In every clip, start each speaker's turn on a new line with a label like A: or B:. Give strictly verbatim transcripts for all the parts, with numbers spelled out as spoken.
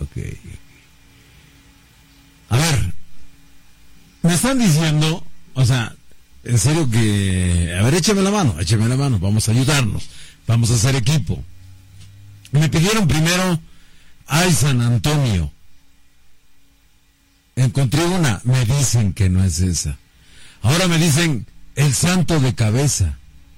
A: ok. A ver, me están diciendo, o sea, en serio que, a ver, écheme la mano, écheme la mano, vamos a ayudarnos, vamos a hacer equipo. Me pidieron primero, ay, San Antonio. Encontré una, me dicen que no es esa. Ahora me dicen, el santo de cabeza.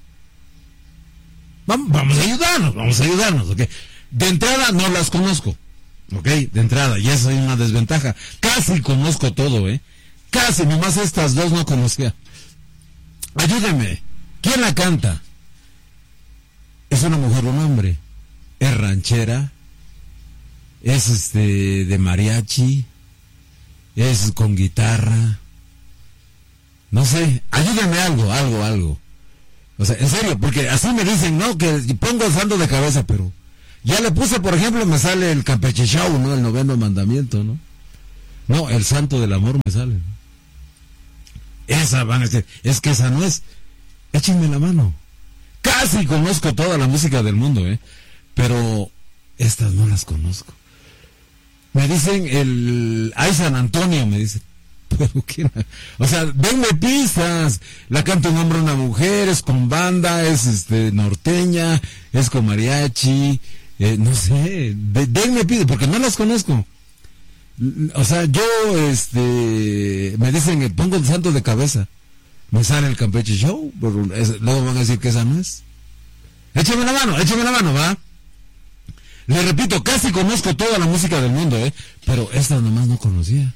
A: Vamos, vamos a ayudarnos, vamos a ayudarnos, ¿ok? De entrada no las conozco, ¿ok? De entrada, y esa es una desventaja. Casi conozco todo, ¿eh? Casi, nomás estas dos no conocía. Ayúdeme, ¿quién la canta? ¿Es una mujer o un hombre? ¿Es ranchera? ¿Es este de mariachi? ¿Es con guitarra? No sé, ayúdame algo, algo, algo. O sea, en serio, porque así me dicen, ¿no? Que pongo el santo de cabeza, pero ya le puse, por ejemplo, me sale el Campeche Show, ¿no? El noveno mandamiento, ¿no? No, el santo del amor me sale, ¿no? Esa van a decir, es que esa no es. Échenme la mano. Casi conozco toda la música del mundo, ¿eh? Pero estas no las conozco. Me dicen el... Ay, San Antonio, me dicen. Pero ¿quién? O sea, denme pistas. La canta un hombre o una mujer, es con banda, es este norteña, es con mariachi, eh, no sé. De, denme pistas, porque no las conozco. O sea, yo, este... Me dicen que pongo el santo de cabeza. Me sale el Campeche Show, pero es, luego van a decir que esa no es. Échame la mano, échame la mano, ¿va? Le repito, casi conozco toda la música del mundo, ¿eh? Pero esta nomás no conocía.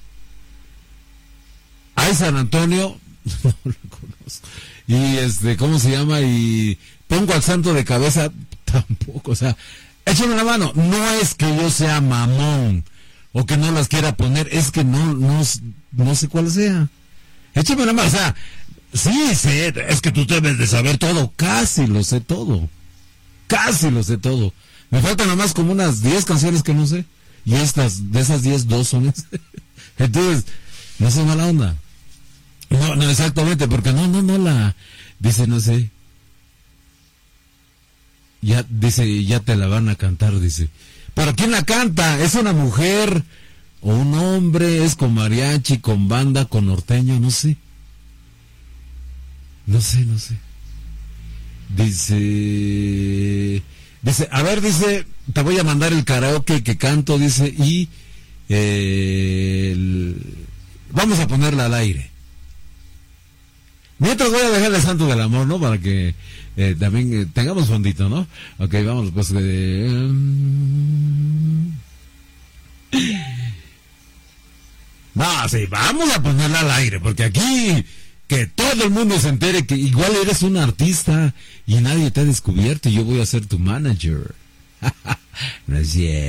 A: Ay, San Antonio, no lo conozco. Y este, ¿cómo se llama? Y pongo al santo de cabeza, tampoco, o sea, échame la mano. No es que yo sea mamón, o que no las quiera poner, es que no, no, no sé cuál sea. Échame la mano, o sea, sí sé, es que tú debes de saber todo, casi lo sé todo. Casi lo sé todo. Me faltan nomás como unas diez canciones que no sé. Y estas, de esas diez, dos son esas. Entonces, no sé, mala onda. No, no, exactamente, porque no, no, no la... Dice, no sé. Ya, dice, ya te la van a cantar, dice. ¿Pero quién la canta? ¿Es una mujer o un hombre? ¿Es con mariachi, con banda, con norteño? No sé. No sé, no sé. Dice... Dice, a ver, dice, te voy a mandar el karaoke que canto, dice, y eh, el, vamos a ponerla al aire. Mientras voy a dejar el santo del amor, ¿no? Para que eh, también eh, tengamos fondito, ¿no? Ok, vamos, pues... Eh, um... No, sí, vamos a ponerla al aire, porque aquí... Que todo el mundo se entere que igual eres un artista y nadie te ha descubierto y yo voy a ser tu manager. No es cierto.